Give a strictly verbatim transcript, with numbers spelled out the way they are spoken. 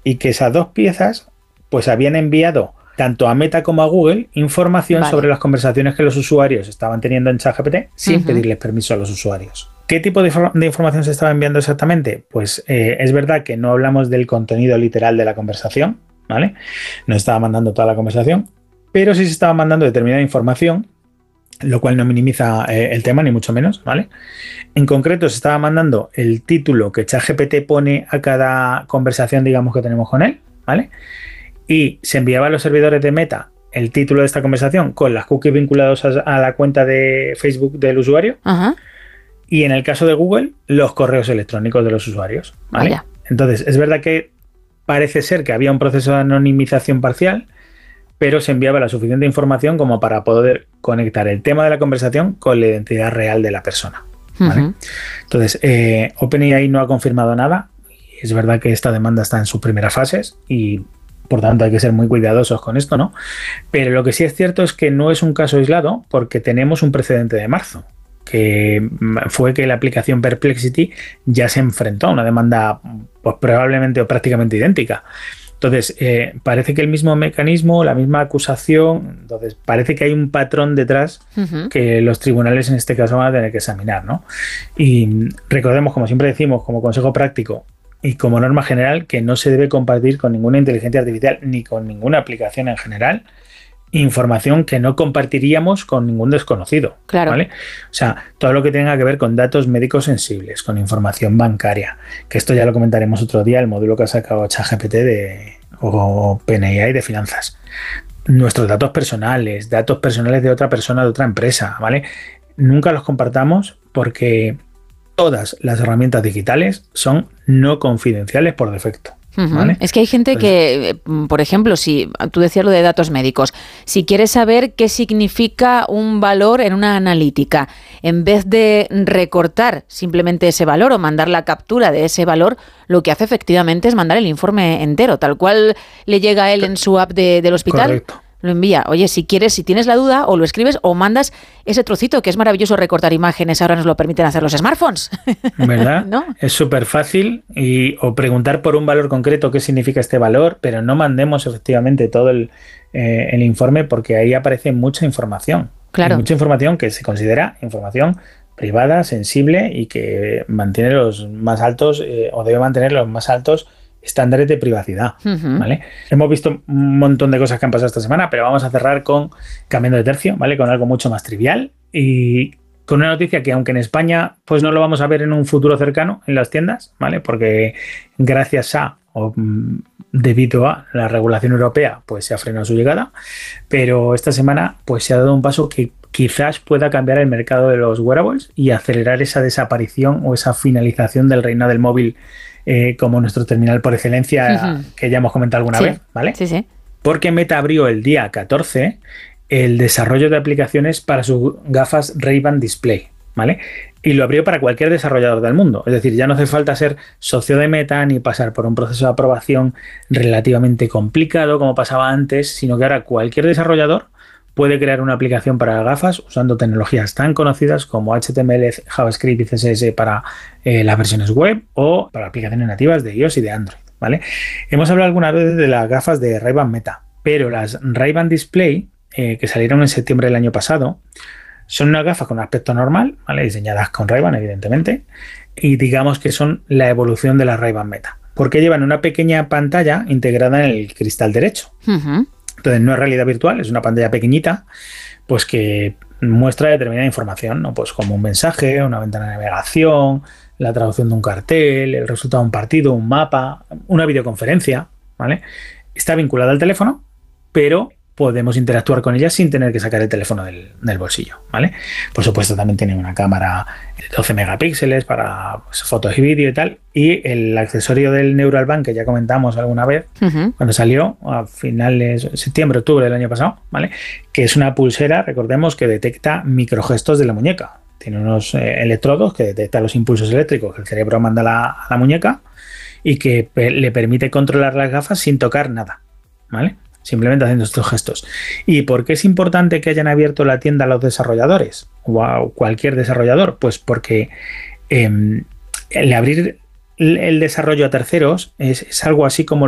y que esas dos piezas pues habían enviado tanto a Meta como a Google información vale. sobre las conversaciones que los usuarios estaban teniendo en ChatGPT sin uh-huh. pedirles permiso a los usuarios. ¿Qué tipo de, de información se estaba enviando exactamente? Pues eh, es verdad que no hablamos del contenido literal de la conversación, ¿vale? No estaba mandando toda la conversación, pero sí se estaba mandando determinada información, lo cual no minimiza eh, el tema, ni mucho menos, ¿vale? En concreto, se estaba mandando el título que ChatGPT pone a cada conversación, digamos, que tenemos con él, ¿vale? Y se enviaba a los servidores de Meta el título de esta conversación con las cookies vinculados a, a la cuenta de Facebook del usuario. Ajá. Y en el caso de Google, los correos electrónicos de los usuarios, ¿vale? Vaya. Entonces, es verdad que parece ser que había un proceso de anonimización parcial, pero se enviaba la suficiente información como para poder conectar el tema de la conversación con la identidad real de la persona, ¿vale? Uh-huh. Entonces, eh, OpenAI no ha confirmado nada. Es verdad que esta demanda está en sus primeras fases y por tanto hay que ser muy cuidadosos con esto, ¿no? Pero lo que sí es cierto es que no es un caso aislado porque tenemos un precedente de marzo, que fue que la aplicación Perplexity ya se enfrentó a una demanda pues probablemente o prácticamente idéntica. Entonces, eh, parece que el mismo mecanismo, la misma acusación, entonces parece que hay un patrón detrás uh-huh. que los tribunales en este caso van a tener que examinar, ¿no? Y recordemos, como siempre decimos, como consejo práctico y como norma general, que no se debe compartir con ninguna inteligencia artificial ni con ninguna aplicación en general información que no compartiríamos con ningún desconocido, claro. ¿vale? O sea, todo lo que tenga que ver con datos médicos sensibles, con información bancaria, que esto ya lo comentaremos otro día, el módulo que ha sacado ChatGPT de o OpenAI de finanzas. Nuestros datos personales, datos personales de otra persona, de otra empresa, ¿vale? Nunca los compartamos porque todas las herramientas digitales son no confidenciales por defecto. ¿Vale? Es que hay gente pues, que, por ejemplo, si tú decías lo de datos médicos, si quieres saber qué significa un valor en una analítica, en vez de recortar simplemente ese valor o mandar la captura de ese valor, lo que hace efectivamente es mandar el informe entero, tal cual le llega a él en su app de, del hospital. Correcto. Lo envía. Oye, si quieres, si tienes la duda, o lo escribes o mandas ese trocito, que es maravilloso recortar imágenes, ahora nos lo permiten hacer los smartphones. ¿Verdad? ¿No? Es súper fácil y, o preguntar por un valor concreto qué significa este valor, pero no mandemos efectivamente todo el, eh, el informe porque ahí aparece mucha información. Claro. Mucha información que se considera información privada, sensible y que mantiene los más altos eh, o debe mantener los más altos estándares de privacidad, uh-huh. ¿vale? Hemos visto un montón de cosas que han pasado esta semana, pero vamos a cerrar con, cambiando de tercio, ¿vale? Con algo mucho más trivial y con una noticia que aunque en España pues no lo vamos a ver en un futuro cercano en las tiendas, ¿vale? Porque gracias a o debido a la regulación europea pues se ha frenado su llegada, pero esta semana pues se ha dado un paso que quizás pueda cambiar el mercado de los wearables y acelerar esa desaparición o esa finalización del reino del móvil eh, como nuestro terminal por excelencia, uh-huh. que ya hemos comentado alguna sí. vez, ¿vale? Sí, sí. Porque Meta abrió el día catorce el desarrollo de aplicaciones para sus gafas Ray-Ban Display, ¿vale? Y lo abrió para cualquier desarrollador del mundo. Es decir, ya no hace falta ser socio de Meta ni pasar por un proceso de aprobación relativamente complicado como pasaba antes, sino que ahora cualquier desarrollador puede crear una aplicación para gafas usando tecnologías tan conocidas como H T M L, JavaScript y C S S para eh, las versiones web o para aplicaciones nativas de iOS y de Android, ¿vale? Hemos hablado algunas veces de las gafas de Ray-Ban Meta, pero las Ray-Ban Display, eh, que salieron en septiembre del año pasado, son unas gafas con aspecto normal, ¿vale? Diseñadas con Ray-Ban, evidentemente, y digamos que son la evolución de las Ray-Ban Meta, porque llevan una pequeña pantalla integrada en el cristal derecho. Uh-huh. Entonces no es realidad virtual, es una pantalla pequeñita, pues que muestra determinada información, ¿no? Pues como un mensaje, una ventana de navegación, la traducción de un cartel, el resultado de un partido, un mapa, una videoconferencia, ¿vale? Está vinculada al teléfono, pero podemos interactuar con ella sin tener que sacar el teléfono del, del bolsillo, ¿vale? Por supuesto, también tiene una cámara de doce megapíxeles para pues, fotos y vídeo y tal. Y el accesorio del Neural Band, que ya comentamos alguna vez, uh-huh. cuando salió a finales de septiembre, octubre del año pasado, ¿vale? Que es una pulsera, recordemos, que detecta microgestos de la muñeca. Tiene unos eh, electrodos que detectan los impulsos eléctricos que el cerebro manda a la, a la muñeca y que pe- le permite controlar las gafas sin tocar nada, ¿vale? Simplemente haciendo estos gestos. ¿Y por qué es importante que hayan abierto la tienda a los desarrolladores o a cualquier desarrollador? Pues porque eh, el abrir el desarrollo a terceros es, es algo así como